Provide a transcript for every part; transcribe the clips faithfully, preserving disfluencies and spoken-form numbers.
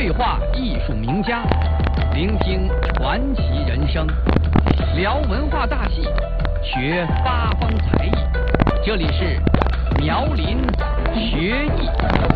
对话艺术名家，聆听传奇人生，聊文化大戏，学八方才艺。这里是苗林学艺。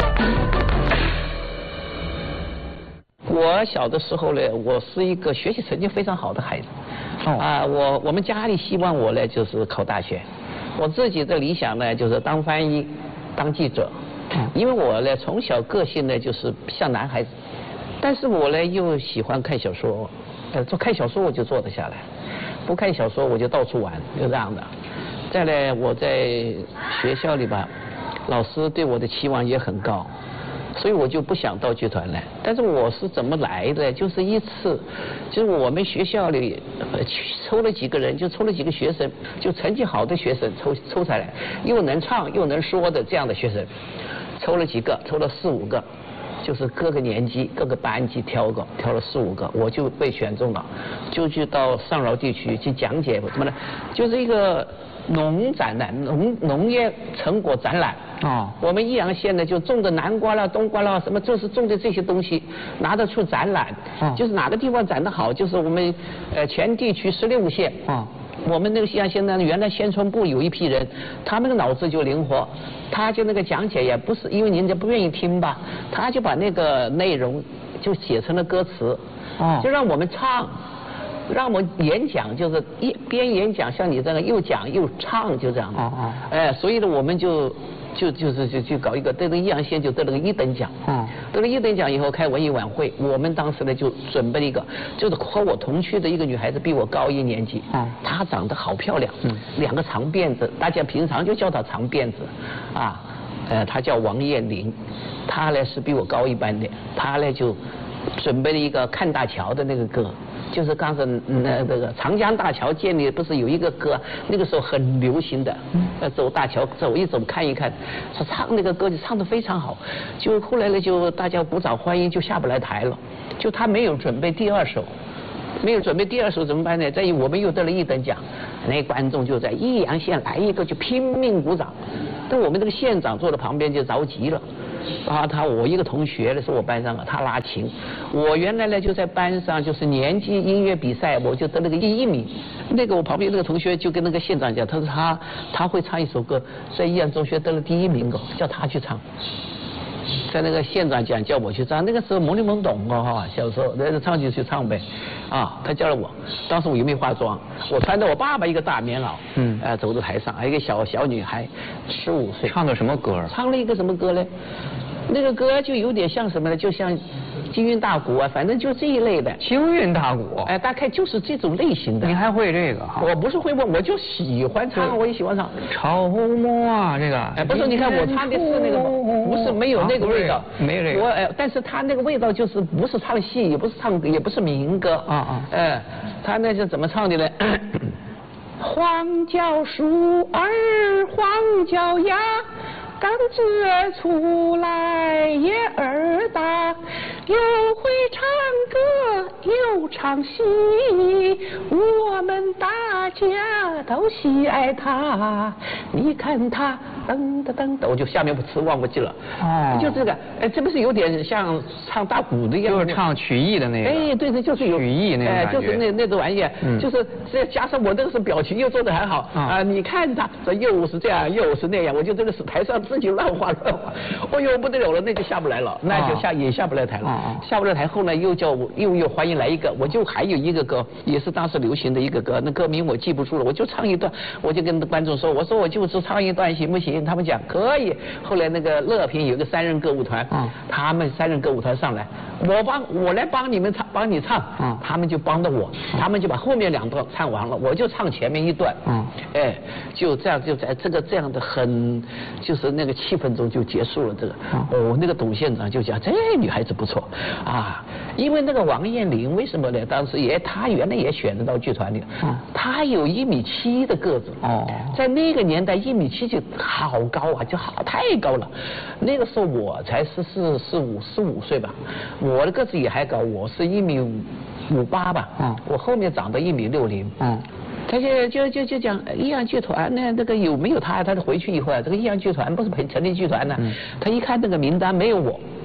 我小的时候呢，我是一个学习成绩非常好的孩子。哦啊，我我们家里希望我呢就是考大学，我自己的理想呢就是当翻译、当记者。因为我呢从小个性呢就是像男孩子，但是我呢又喜欢看小说，呃，做看小说我就坐得下来，不看小说我就到处玩，就这样的。再来我在学校里吧，老师对我的期望也很高，所以我就不想到剧团来。但是我是怎么来的？就是一次，就是我们学校里呃抽了几个人，就抽了几个学生，就成绩好的学生抽抽下来，又能唱又能说的这样的学生。抽了几个，抽了四五个，就是各个年级、各个班级挑个，挑了四五个，我就被选中了，就去到上饶地区去讲解什么呢？就是一个农展览、农农业成果展览。哦，我们益阳县呢就种的南瓜啦、冬瓜啦，什么就是种的这些东西拿得出展览。哦，就是哪个地方展得好，就是我们呃全地区十六个县。哦。我们那个益阳县呢，原来宣传部有一批人，他们的脑子就灵活，他就那个讲解也不是因为人家不愿意听吧，他就把那个内容就写成了歌词，哦，就让我们唱，让我们演讲，就是一边演讲像你这样又讲又唱，就这样。哦哦。哎，所以呢，我们就。就就是就就搞一个得了益阳县就得了个一等奖，嗯，得了一等奖以后开文艺晚会，我们当时呢就准备了一个，就是和我同区的一个女孩子比我高一年级，嗯，她长得好漂亮，嗯，两个长辫子，大家平常就叫她长辫子，啊，呃，她叫王艳玲，她呢是比我高一班的，她呢就准备了一个看大桥的那个歌。就是刚才那那个长江大桥建立不是有一个歌，那个时候很流行的，呃，走大桥走一走看一看，他唱那个歌就唱得非常好，就后来呢就大家鼓掌欢迎，就下不来台了，就他没有准备第二首，没有准备第二首怎么办呢？在我们又得了一等奖，那观众就在益阳县来一个就拼命鼓掌，但我们这个县长坐在旁边就着急了。啊，他我一个同学呢是我班上的，他拉琴。我原来呢就在班上就是年级音乐比赛，我就得了个第一名。那个我旁边那个同学就跟那个县长讲，他说他他会唱一首歌，在益阳中学得了第一名哦，叫他去唱。在那个县长讲叫我去唱，那个时候懵里懵懂哦哈，小时候那就唱就去唱呗，啊，他叫了我，当时我又没化妆，我穿着我爸爸一个大棉袄，嗯，呃，走到台上，还有一个小小女孩，十五岁， 唱的什么歌？ 唱了一个什么歌呢？那个歌就有点像什么呢？就像京韵大鼓啊，反正就这一类的。 京韵大鼓， 哎，大概就是这种类型的。 你还会这个？ 我不是会问，我就喜欢唱，我也喜欢唱。 潮摸啊，这个。 哎，不是，你看我唱的是那个，不是没有那个味道， 没有这个。 我哎，但是他那个味道就是不是唱戏，也不是唱，也不是民歌啊啊。哎，他那是怎么唱的呢？黄脚树儿黄脚丫。刚子出来也儿大，又会唱歌又唱戏，我们大家都喜爱他。你看他噔噔噔噔，我就下面不词忘不记了。哦，就这个，哎，这不是有点像唱大鼓的样子？就是唱曲艺的那个。 哎，对对，就是有曲艺那个哎，就是那那种玩意， 嗯、 就是再加上我这个是表情又做得很好啊、呃。你看他这又是这样又是那样，我就这个是台上。自己乱画乱画，哦呦不得了了，那就下不来了，那就下、哦、也下不来台了。哦、下不来台后呢，又叫我又又欢迎来一个，我就还有一个歌，也是当时流行的一个歌，那歌名我记不住了，我就唱一段，我就跟观众说，我说我就只唱一段行不行？他们讲可以。后来那个乐平有个三人歌舞团，哦、他们三人歌舞团上来，我帮我来帮你们唱，帮你唱，哦、他们就帮着我，哦、他们就把后面两段唱完了，我就唱前面一段，哦、哎，就这样就在这个这样的很就是那个气氛中就结束了这个。哦，那个董县长就讲这女孩子不错啊，因为那个王艳玲为什么呢？当时也她原来也选得到剧团里，嗯，她有一米七的个子，哦，在那个年代一米七就好高啊，就好太高了。那个时候我才十四、十五、十五岁吧，我的个子也还高，我是一米五五八吧，嗯，我后面长到一米六零，嗯。他就就就就讲益阳剧团呢，那个有没有他？他回去以后啊，这个益阳剧团不是成立剧团呢？嗯、他一看那个名单没有我，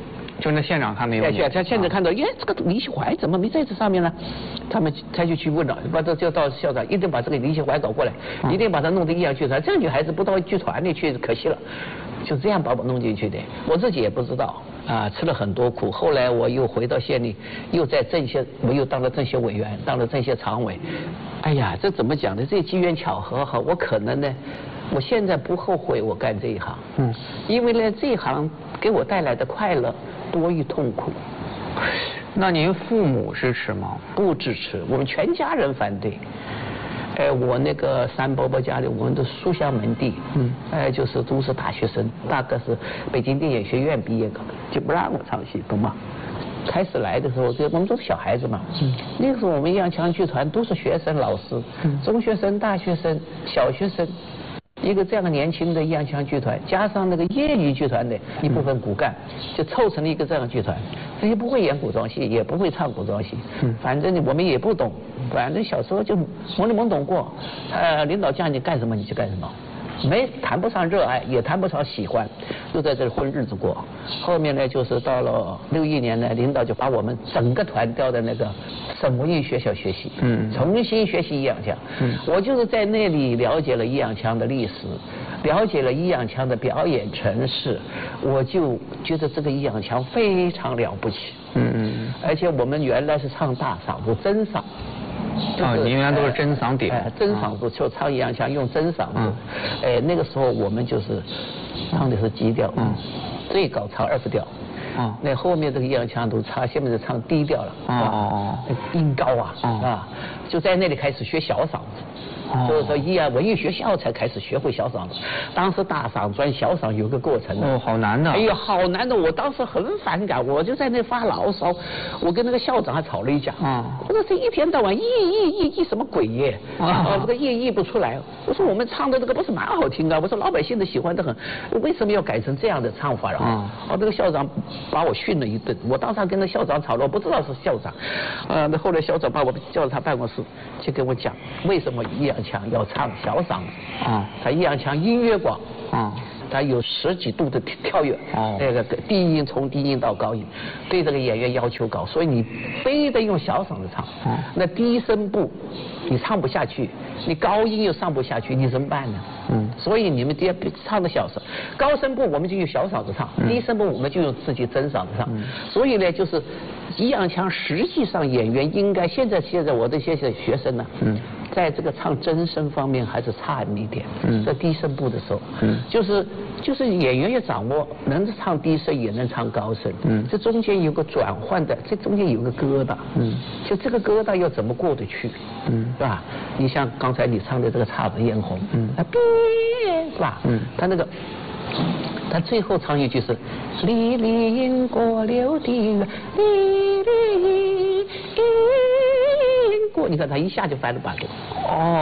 就那县长他没有你。 对，他现在看到，耶，这个李喜怀怎么没在这上面呢？他们他就去问了，把这就到校长，一定把这个李喜怀搞过来，一定把他弄到益阳剧团。这个女孩子不到剧团里去，可惜了。就这样把我弄进去的，我自己也不知道啊，吃了很多苦。后来我又回到县里，又在政协，我又当了政协委员，当了政协常委。哎呀，这怎么讲呢？这机缘巧合哈，我可能呢，我现在不后悔我干这一行，嗯，因为呢这一行给我带来的快乐多于痛苦。 那您父母支持吗？ 不支持，我们全家人反对。哎，我那个三伯伯家里，我们的书香门第，嗯，哎，就是都是大学生，大概是北京电影学院毕业的，就不让我唱戏，懂吗？开始来的时候，就我们都是小孩子嘛，嗯，那个时候我们益阳强剧团都是学生老师，嗯，中学生、大学生、小学生。一个这样的年轻的益阳强剧团，加上那个业余剧团的一部分骨干，就凑成了一个这样的剧团。这些不会演古装戏，也不会唱古装戏，嗯，反正我们也不懂，反正小时候就懵里懵懂过。呃，领导叫你干什么你就干什么，没谈不上热爱，也谈不上喜欢，就在这里混日子过。后面呢，就是到了六一年呢，领导就把我们整个团调到那个省文艺学校学习，嗯，重新学习益阳腔。嗯，我就是在那里了解了益阳腔的历史，了解了益阳腔的表演程式，我就觉得这个益阳腔非常了不起。嗯嗯，而且我们原来是唱大嗓子真嗓。 啊，您原来都是真嗓顶， 哎，真嗓子就唱益阳腔用真嗓子，哎，那个时候我们就是唱的是基调，嗯，最高唱二副调，啊，那后面这个益阳腔都唱，现在是唱低调了，哦哦哦，音高啊，啊，就在那里开始学小嗓子。所以说，益阳文艺学校才开始学会小嗓子。当时大嗓转小嗓有个过程哦，好难的。 哎呦，好难的！我当时很反感，我就在那发牢骚。我跟那个校长还吵了一架。啊、嗯，我说这一天到晚译译译译什么鬼耶？啊，这个译译不出来。我说我们唱的这个不是蛮好听啊？我说老百姓都喜欢得很，为什么要改成这样的唱法啊？啊、嗯，哦，这个校长把我训了一顿。我当时跟那校长吵了，我不知道是校长。呃，那后来校长把我叫到他办公室，就跟我讲为什么益阳强要唱小嗓子啊，他益阳强音乐广啊，他有十几度的跳跃，哦，那个低音从低音到高音，对这个演员要求高，所以你非得用小嗓子唱，哦，那低声部你唱不下去，你高音又上不下去，你怎么办呢？嗯，所以你们得唱的小声，高声部我们就用小嗓子唱，嗯、低声部我们就用自己真嗓子唱，嗯、所以呢就是。益阳强实际上演员应该现在现在我这些学生呢，嗯，在这个唱真声方面还是差一点，嗯，在低声部的时候，嗯，就是就是演员要掌握能唱低声也能唱高声，嗯，这中间有个转换的，这中间有个疙瘩，嗯，就这个疙瘩要怎么过得去，嗯，是吧？你像刚才你唱的这个姹紫嫣红，嗯，啊，是吧？嗯，他那个。他最后唱一句是“离离因过流的月，离离因过”，你看他一下就翻了八度。哦。